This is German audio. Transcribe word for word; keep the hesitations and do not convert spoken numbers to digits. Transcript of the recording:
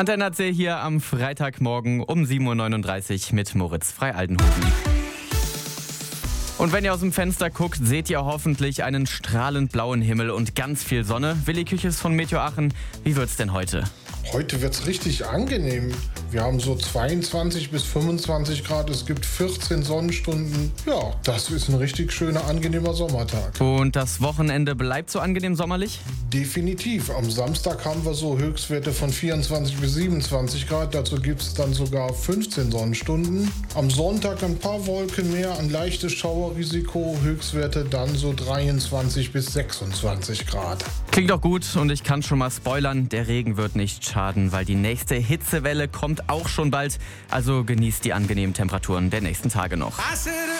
Antenne C hier am Freitagmorgen um sieben Uhr neununddreißig mit Moritz Frei-Aldenhofen. Und wenn ihr aus dem Fenster guckt, seht ihr hoffentlich einen strahlend blauen Himmel und ganz viel Sonne. Willi Küches von Meteo Aachen, wie wird's denn heute? Heute wird's richtig angenehm. Wir haben so zweiundzwanzig bis fünfundzwanzig Grad, es gibt vierzehn Sonnenstunden. Ja, das ist ein richtig schöner, angenehmer Sommertag. Und das Wochenende bleibt so angenehm sommerlich? Definitiv. Am Samstag haben wir so Höchstwerte von vierundzwanzig bis siebenundzwanzig Grad. Dazu gibt es dann sogar fünfzehn Sonnenstunden. Am Sonntag ein paar Wolken mehr, ein leichtes Schauerrisiko. Höchstwerte dann so dreiundzwanzig bis sechsundzwanzig Grad. Klingt doch gut und ich kann schon mal spoilern, der Regen wird nicht schaden, weil die nächste Hitzewelle kommt auch schon bald. Also genießt die angenehmen Temperaturen der nächsten Tage noch.